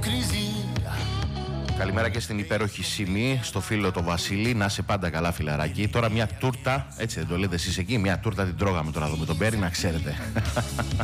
Καλημέρα και στην υπέροχη Σιμή, στο φίλο το Βασίλη. Να είσαι πάντα καλά, φιλαράκι. Τώρα μια τούρτα, έτσι δεν το λέτε εσείς εκεί, μια τούρτα την τρώγαμε τώρα εδώ με τον Μπέρι, να ξέρετε.